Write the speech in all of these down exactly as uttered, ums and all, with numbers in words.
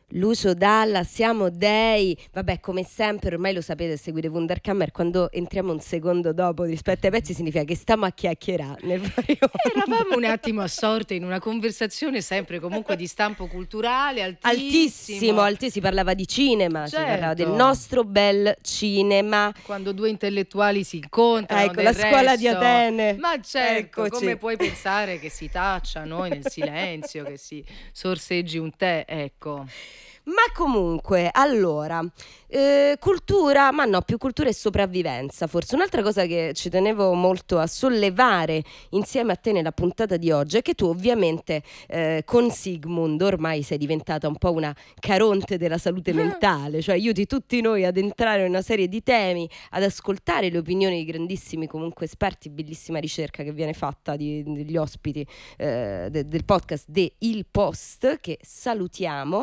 Lucio Dalla, siamo dei. Vabbè, come sempre, ormai lo sapete, seguire Wunderkammer, quando entriamo un secondo dopo rispetto ai pezzi significa che stiamo a chiacchierare nel Eravamo un attimo assorte in una conversazione sempre comunque di stampo culturale altissimo. Altissimo, altissimo, si parlava di cinema, certo. si parlava del nostro bel cinema. Quando due intellettuali si incontrano, ecco, la resto. scuola di Atene. Ma certo, Eccoci. come puoi pensare che si taccia noi nel silenzio, che si sorseggi un tè, ecco. Ma comunque, allora, eh, cultura, ma no, più cultura e sopravvivenza. Forse un'altra cosa che ci tenevo molto a sollevare insieme a te nella puntata di oggi è che tu ovviamente eh, con Sigmund ormai sei diventata un po' una caronte della salute mentale, cioè aiuti tutti noi ad entrare in una serie di temi, ad ascoltare le opinioni di grandissimi comunque esperti, bellissima ricerca che viene fatta di, degli ospiti eh, de, del podcast de Il Post, che salutiamo.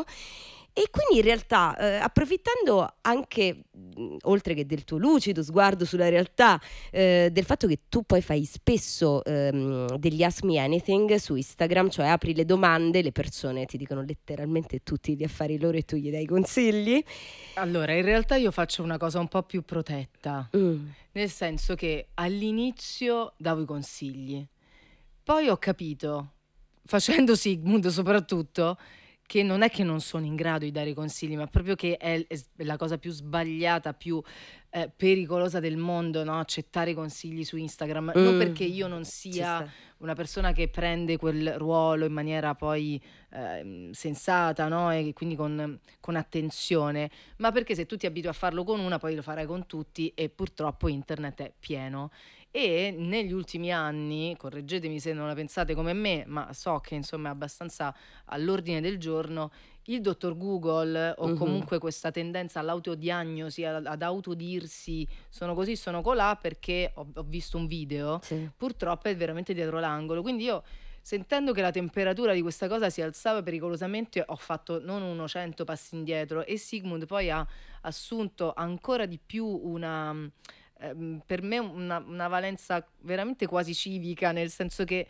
E quindi in realtà, eh, approfittando anche, mh, oltre che del tuo lucido sguardo sulla realtà, eh, del fatto che tu poi fai spesso ehm, degli Ask Me Anything su Instagram, cioè apri le domande, le persone ti dicono letteralmente tutti gli affari loro e tu gli dai consigli. Allora, in realtà io faccio una cosa un po' più protetta, Mm. nel senso che all'inizio davo i consigli, poi ho capito, facendo Sigmund soprattutto, che non è che non sono in grado di dare consigli, ma proprio che è, è la cosa più sbagliata, più eh, pericolosa del mondo, no? Accettare consigli su Instagram. Mm. Non perché io non Ci sia sta. una persona che prende quel ruolo in maniera poi eh, sensata, no? E quindi con, con attenzione, ma perché se tu ti abitui a farlo con una, poi lo farai con tutti e purtroppo internet è pieno. E negli ultimi anni, correggetemi se non la pensate come me, ma so che insomma è abbastanza all'ordine del giorno, il dottor Google o Mhm. comunque questa tendenza all'autodiagnosi, ad ad autodirsi sono così, sono colà perché ho, ho visto un video, Sì. purtroppo è veramente dietro l'angolo. Quindi io, sentendo che la temperatura di questa cosa si alzava pericolosamente, ho fatto non uno, cento passi indietro, e Sigmund poi ha assunto ancora di più una... ehm, per me una, una valenza veramente quasi civica, nel senso che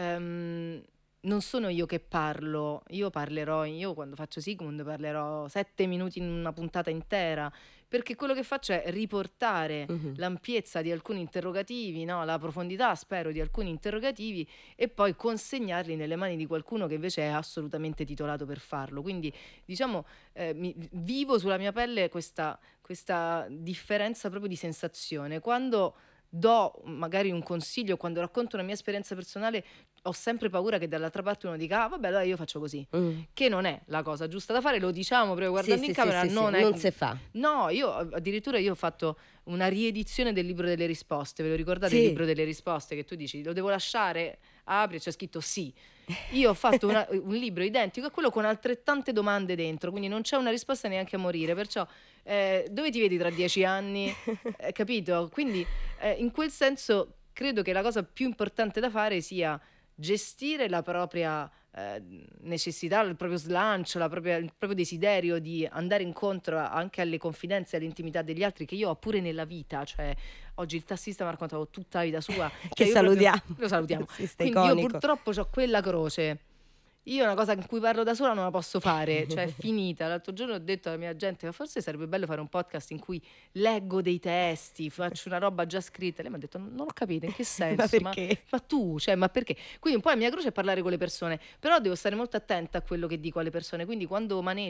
ehm, non sono io che parlo, io parlerò, io quando faccio Sigmund parlerò sette minuti in una puntata intera, perché quello che faccio è riportare Mhm. l'ampiezza di alcuni interrogativi, no? La profondità, spero, di alcuni interrogativi, e poi consegnarli nelle mani di qualcuno che invece è assolutamente titolato per farlo. Quindi diciamo, eh, mi, vivo sulla mia pelle questa, questa differenza proprio di sensazione. Quando do magari un consiglio, quando racconto una mia esperienza personale, ho sempre paura che dall'altra parte uno dica: ah, vabbè, allora io faccio così, Mm. che non è la cosa giusta da fare, lo diciamo proprio Sì, guardando sì, in sì, camera, sì, sì, non è... non si fa. No, io addirittura io ho fatto una riedizione del libro delle risposte. Ve lo ricordate il Sì. libro delle risposte, che tu dici lo devo lasciare? Apri e c'è scritto sì. Io ho fatto una- un libro identico a quello con altrettante domande dentro, quindi non c'è una risposta neanche a morire. Perciò eh, dove ti vedi tra dieci anni? Eh, capito? Quindi eh, in quel senso credo che la cosa più importante da fare sia gestire la propria eh, necessità, il proprio slancio, la propria- il proprio desiderio di andare incontro a- anche alle confidenze e all'intimità degli altri, che io ho pure nella vita. Cioè, oggi il tassista mi ha raccontato tutta la vita sua. Cioè, Che io proprio- salutiamo. lo salutiamo. Sì, sta Quindi io iconico. purtroppo ho quella croce. Io una cosa in cui parlo da sola non la posso fare, cioè è finita. L'altro giorno ho detto alla mia gente: ma forse sarebbe bello fare un podcast in cui leggo dei testi, faccio una roba già scritta. Lei mi ha detto: non ho capito in che senso, Ma perché? ma tu, cioè, ma perché? Quindi un po' la mia croce è parlare con le persone, però devo stare molto attenta a quello che dico alle persone. Quindi quando maneggio